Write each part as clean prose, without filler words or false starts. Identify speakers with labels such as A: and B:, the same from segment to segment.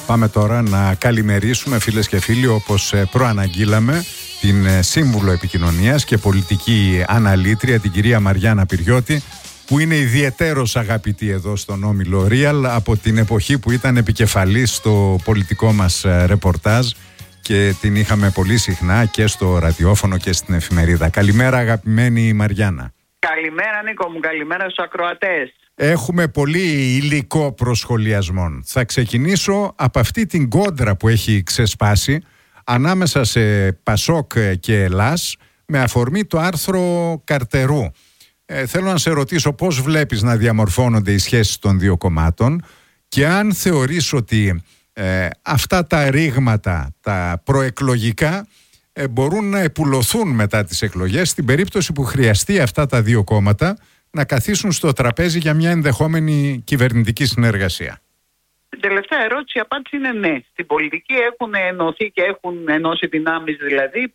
A: Πάμε τώρα να καλημερίσουμε, φίλες και φίλοι, όπως προαναγγείλαμε, την Σύμβουλο Επικοινωνίας και Πολιτική Αναλήτρια, την κυρία Μαριάννα Πυριώτη, που είναι ιδιαιτέρως αγαπητή εδώ στον Όμιλο Real από την εποχή που ήταν επικεφαλής στο πολιτικό μας ρεπορτάζ και την είχαμε πολύ συχνά και στο ραδιόφωνο και στην εφημερίδα. Καλημέρα, αγαπημένη Μαριάννα.
B: Καλημέρα, Νίκο μου, καλημέρα στους ακροατές.
A: Έχουμε πολύ υλικό προσχολιασμών. Θα ξεκινήσω από αυτή την κόντρα που έχει ξεσπάσει ανάμεσα σε Πασόκ και Ελλάς με αφορμή το άρθρο Καρτερού. Θέλω να σε ρωτήσω πώς βλέπεις να διαμορφώνονται οι σχέσεις των δύο κομμάτων και αν θεωρείς ότι αυτά τα ρήγματα, τα προεκλογικά, μπορούν να επουλωθούν μετά τις εκλογές στην περίπτωση που χρειαστεί αυτά τα δύο κόμματα να καθίσουν στο τραπέζι για μια ενδεχόμενη κυβερνητική συνεργασία.
B: Την τελευταία ερώτηση, η απάντηση είναι ναι. Στην πολιτική έχουν ενωθεί και έχουν ενώσει δυνάμεις, δηλαδή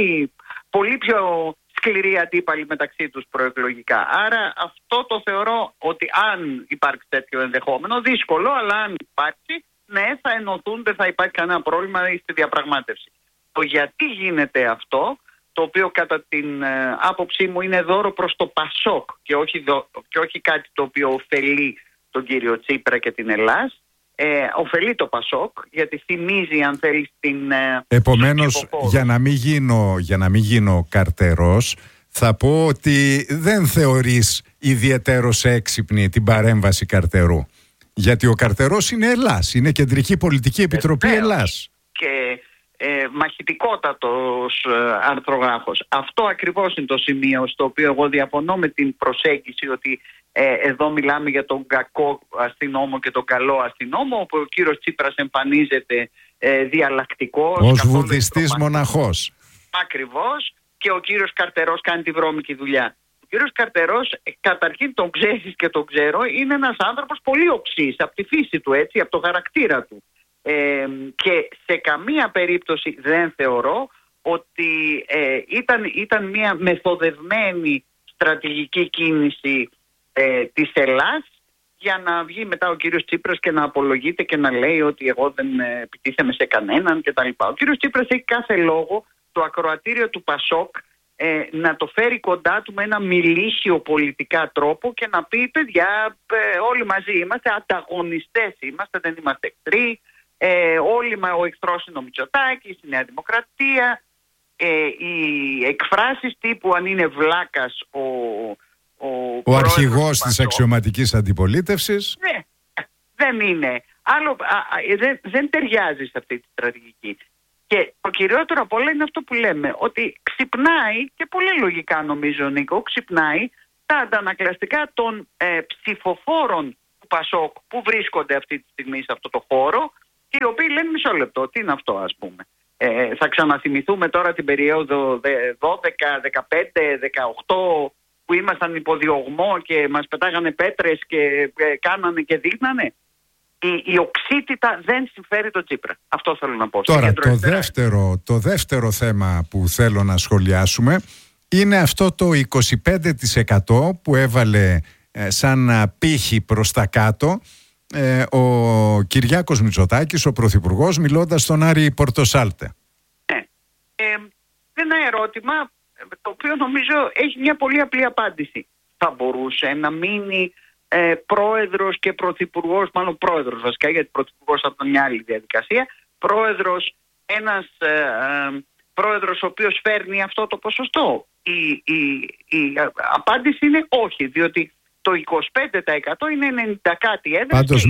B: πολύ πιο σκληροί αντίπαλοι μεταξύ τους προεκλογικά. Άρα αυτό το θεωρώ ότι αν υπάρξει τέτοιο ενδεχόμενο, δύσκολο, αλλά αν υπάρξει, ναι, θα ενωθούν, δεν θα υπάρχει κανένα πρόβλημα στη διαπραγμάτευση. Το γιατί γίνεται αυτό, το οποίο κατά την άποψή μου είναι δώρο προς το Πασόκ και όχι κάτι το οποίο ωφελεί τον κύριο Τσίπρα και την Ελλάς, ωφελεί το Πασόκ γιατί θυμίζει, αν θέλει, την...
A: Επομένως, για να μην γίνω καρτερός, θα πω ότι δεν θεωρείς ιδιαιτέρως έξυπνη την παρέμβαση Καρτερού. Γιατί ο Καρτερός είναι Ελλάς, είναι Κεντρική Πολιτική Επιτροπή Ελλάς.
B: Και μαχητικότατος αρθρογράφος. Αυτό ακριβώς είναι το σημείο στο οποίο εγώ διαφωνώ με την προσέγγιση ότι εδώ μιλάμε για τον κακό αστυνόμο και τον καλό αστυνόμο, όπου ο κύριος Τσίπρας εμφανίζεται διαλλακτικός.
A: Ως βουδιστής μοναχός.
B: Ακριβώς. Και ο κύριος Καρτερός κάνει τη βρώμικη δουλειά. Ο κύριος Καρτερός, καταρχήν τον ξέρεις και τον ξέρω, είναι ένας άνθρωπος πολύ οξύς, από τη φύση του, έτσι, από το χαρακτήρα του. Και σε καμία περίπτωση δεν θεωρώ ότι ήταν μια μεθοδευμένη στρατηγική κίνηση της Ελλάς για να βγει μετά ο κύριος Τσίπρας και να απολογείται και να λέει ότι εγώ δεν επιτίθεμαι σε κανέναν κτλ. Ο κύριος Τσίπρας έχει κάθε λόγο το ακροατήριο του Πασόκ να το φέρει κοντά του με ένα μιλήσιο πολιτικά τρόπο και να πει, παιδιά, όλοι μαζί είμαστε, ανταγωνιστές είμαστε, δεν είμαστε εχθροί. Ο εχθρός είναι ο Μητσοτάκης, η Νέα Δημοκρατία, οι εκφράσεις τύπου αν είναι βλάκας
A: ο αρχηγός της αξιωματικής αντιπολίτευσης.
B: Ναι, δεν είναι. Δεν ταιριάζει σε αυτή τη στρατηγική. Και το κυριότερο από όλα είναι αυτό που λέμε, ότι ξυπνάει, και πολύ λογικά νομίζω, Νίκο, ξυπνάει τα αντανακλαστικά των ψηφοφόρων του Πασόκ που βρίσκονται αυτή τη στιγμή σε αυτό το χώρο, και οι οποίοι λένε μισό λεπτό, τι είναι αυτό, ας πούμε. Θα ξαναθυμηθούμε τώρα την περίοδο 12, 15, 18 που ήμασταν υποδιωγμό και μας πετάγανε πέτρες και κάνανε και δείχνανε. Η οξύτητα δεν συμφέρει τον Τσίπρα. Αυτό θέλω να πω.
A: Τώρα το δεύτερο θέμα που θέλω να σχολιάσουμε είναι αυτό το 25% που έβαλε σαν πύχη προς τα κάτω ο Κυριάκος Μητσοτάκης, ο Πρωθυπουργός, μιλώντας στον Άρη Πορτοσάλτε.
B: Ναι. Ένα ερώτημα το οποίο νομίζω έχει μια πολύ απλή απάντηση. Θα μπορούσε να μείνει πρόεδρος και πρωθυπουργός, μάλλον πρόεδρος βασικά, γιατί πρωθυπουργός από μια άλλη διαδικασία, πρόεδρος, ένας πρόεδρος ο οποίος φέρνει αυτό το ποσοστό? Η απάντηση είναι όχι, διότι το 25% είναι 90 κάτι έδρες.
A: Πάντως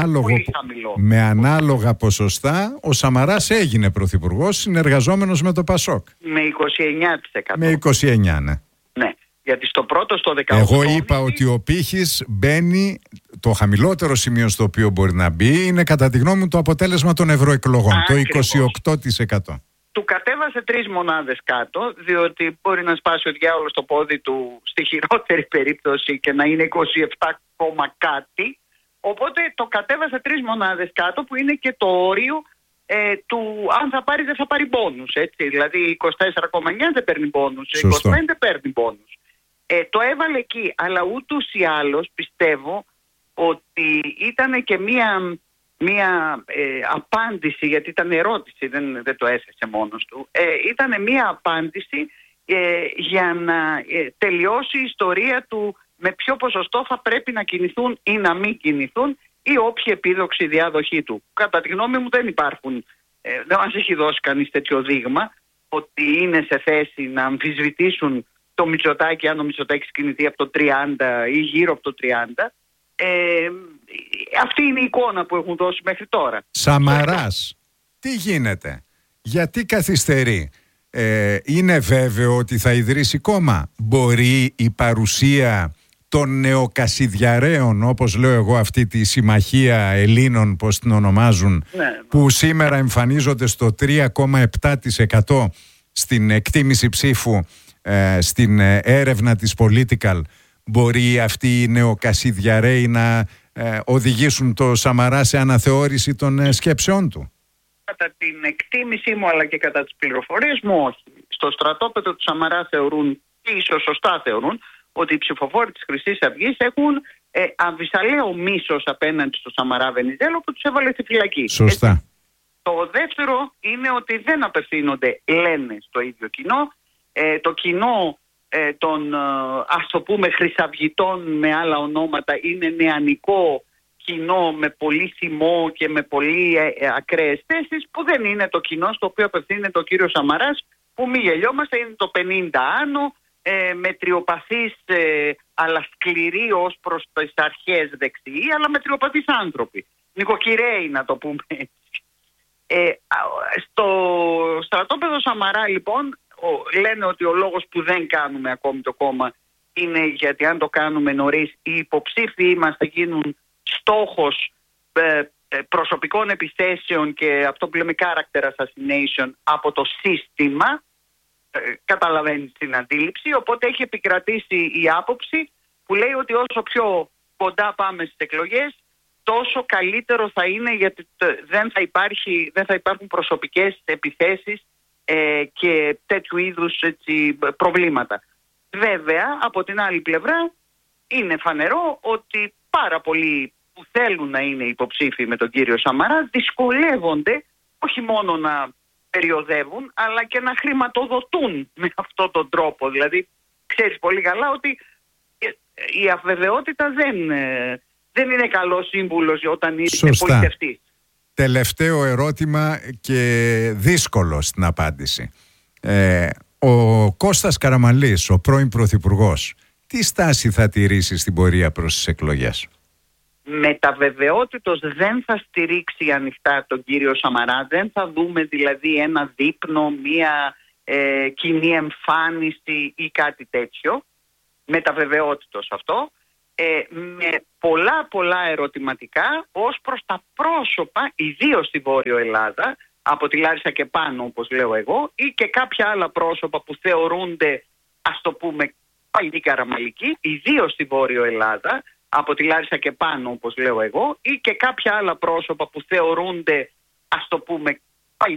A: με ανάλογα ποσοστά ο Σαμαράς έγινε πρωθυπουργός συνεργαζόμενος με το Πασόκ.
B: Με 29%.
A: Με 29, ναι.
B: Ναι, γιατί στο πρώτο, στο 18...
A: Εγώ είπα ότι ο πύχης μπαίνει, το χαμηλότερο σημείο στο οποίο μπορεί να μπει είναι κατά τη γνώμη μου το αποτέλεσμα των ευρωεκλογών, το 28%.
B: Του κατέβασε 3 μονάδες κάτω, διότι μπορεί να σπάσει ο διάολος το πόδι του στη χειρότερη περίπτωση και να είναι 27, κάτι. Οπότε το κατέβασε 3 μονάδες κάτω, που είναι και το όριο του αν θα πάρει δεν θα πάρει μπόνους. Έτσι. Δηλαδή 24,9 δεν παίρνει μπόνους, 25 παίρνει μπόνους. Το έβαλε εκεί, αλλά ούτως ή άλλως πιστεύω ότι ήταν και μία μία απάντηση, γιατί ήταν ερώτηση, δεν το έθεσε μόνος του, ήταν μία απάντηση για να τελειώσει η ιστορία του με ποιο ποσοστό θα πρέπει να κινηθούν ή να μην κινηθούν ή όποιοι επίδοξοι διάδοχοί του. Κατά τη γνώμη μου δεν υπάρχουν, δεν μας έχει δώσει κανείς τέτοιο δείγμα ότι είναι σε θέση να αμφισβητήσουν το Μητσοτάκη αν ο Μητσοτάκης κινηθεί από το 30 ή γύρω από το 30. Αυτή είναι η εικόνα που έχουν δώσει μέχρι τώρα.
A: Σαμαράς, τι γίνεται, γιατί καθυστερεί? Είναι βέβαιο ότι θα ιδρύσει κόμμα? Μπορεί η παρουσία των νεοκασιδιαρέων, όπως λέω εγώ, αυτή τη συμμαχία Ελλήνων, πώς την ονομάζουν, που σήμερα εμφανίζονται στο 3,7% στην εκτίμηση ψήφου στην έρευνα της Political, μπορεί αυτοί οι νεοκασιδιαρέοι να οδηγήσουν το Σαμαρά σε αναθεώρηση των σκέψεών του?
B: Κατά την εκτίμησή μου αλλά και κατά τις πληροφορίες μου, όχι. Στο στρατόπεδο του Σαμαρά θεωρούν, και ίσως σωστά θεωρούν, ότι οι ψηφοφόροι της Χρυσής Αυγής έχουν αμφισαλαίο μίσος απέναντι στο Σαμαρά Βενιζέλο που τους έβαλε στη φυλακή.
A: Σωστά.
B: Έτσι. Το δεύτερο είναι ότι δεν απευθύνονται, λένε, στο ίδιο κοινό. Το κοινό των, ας το πούμε, χρυσαυγητών με άλλα ονόματα είναι νεανικό κοινό με πολύ θυμό και με πολύ ακραίες θέσεις, που δεν είναι το κοινό στο οποίο απευθύνεται ο κύριος Σαμαράς, που μη γελιόμαστε, είναι το 50 άνω, μετριοπαθείς αλλά σκληροί ως προς τις αρχές δεξιοί, αλλά μετριοπαθείς άνθρωποι. Νοικοκυρέοι, να το πούμε έτσι. Στο στρατόπεδο Σαμαρά λοιπόν λένε ότι ο λόγος που δεν κάνουμε ακόμη το κόμμα είναι γιατί αν το κάνουμε νωρίς οι υποψήφοι μας θα γίνουν στόχος προσωπικών επιθέσεων και αυτό που λέμε character assassination από το σύστημα. Καταλαβαίνει την αντίληψη, οπότε έχει επικρατήσει η άποψη που λέει ότι όσο πιο κοντά πάμε στις εκλογές τόσο καλύτερο θα είναι, γιατί δεν θα υπάρχουν προσωπικές επιθέσεις και τέτοιου είδους προβλήματα. Βέβαια, από την άλλη πλευρά είναι φανερό ότι πάρα πολλοί που θέλουν να είναι υποψήφοι με τον κύριο Σαμαρά δυσκολεύονται όχι μόνο να περιοδεύουν αλλά και να χρηματοδοτούν με αυτόν τον τρόπο. Δηλαδή, ξέρεις πολύ καλά ότι η αβεβαιότητα δεν είναι καλός σύμβουλος όταν είσαι πολιτευτής.
A: Τελευταίο ερώτημα και δύσκολο στην απάντηση. Ο Κώστας Καραμανλής, ο πρώην πρωθυπουργός, τι στάση θα τηρήσει στην πορεία προς τις εκλογές?
B: Με τα βεβαιότητος δεν θα στηρίξει ανοιχτά τον κύριο Σαμαρά, δεν θα δούμε δηλαδή ένα δείπνο, μία κοινή εμφάνιση ή κάτι τέτοιο. Με τα βεβαιότητος αυτό. Με πολλά ερωτηματικά ως προς τα πρόσωπα, ιδίως στη Βόρειο Ελλάδα, από τη Λάρισα και πάνω όπως λέω εγώ, ή και κάποια άλλα πρόσωπα που θεωρούνται, ας το πούμε, παλιοί καραμαλικοί, ιδίως στη Βόρειο Ελλάδα, από τη Λάρισα και πάνω όπως λέω εγώ, ή και κάποια άλλα πρόσωπα που θεωρούνται, ας το πούμε,